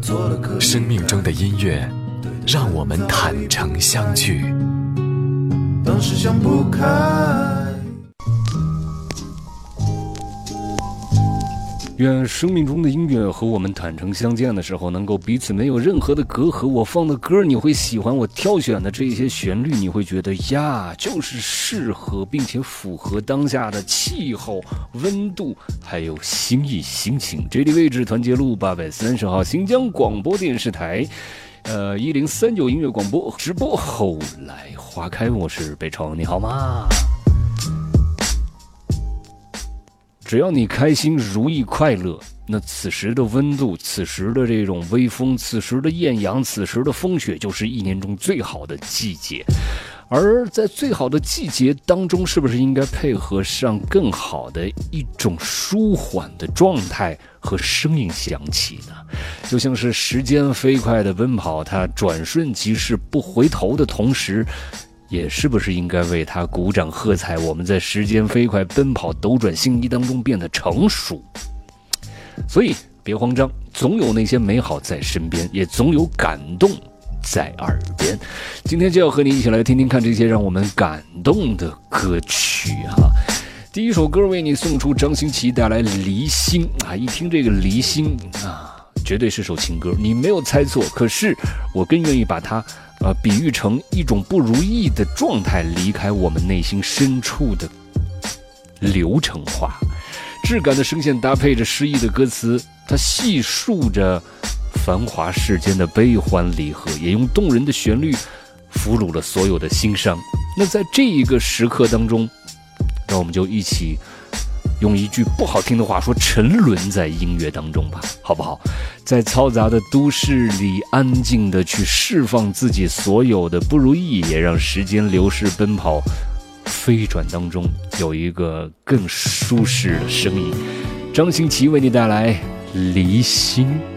生命中的音乐让我们坦诚相聚， 当时想不开。 愿生命中的音乐和我们坦诚相见的时候，能够彼此没有任何的隔阂。我放的歌你会喜欢，我挑选的这些旋律你会觉得呀，就是适合并且符合当下的气候、温度还有心意心情。这里位置团结路830号新疆广播电视台1039音乐广播直播。后来花开，我是北城，你好吗？只要你开心、如意、快乐，那此时的温度，此时的这种微风，此时的艳阳，此时的风雪，就是一年中最好的季节。而在最好的季节当中，是不是应该配合上更好的一种舒缓的状态和声音响起呢？就像是时间飞快的奔跑，它转瞬即逝不回头的同时，也是不是应该为他鼓掌喝彩？我们在时间飞快奔跑斗转星移当中变得成熟。所以别慌张，总有那些美好在身边，也总有感动在耳边。今天就要和你一起来听听看这些让我们感动的歌曲哈。第一首歌为你送出张新奇带来离心啊，一听这个离心啊，绝对是首情歌，你没有猜错。可是我更愿意把它比喻成一种不如意的状态离开我们内心深处的流程化。质感的声线搭配着诗意的歌词，它细述着繁华世间的悲欢离合，也用动人的旋律俘虏了所有的心伤。那在这一个时刻当中，让我们就一起用一句不好听的话说，沉沦在音乐当中吧，好不好？在嘈杂的都市里安静的去释放自己所有的不如意，也让时间流逝奔跑飞转当中有一个更舒适的声音。张新奇为你带来离心。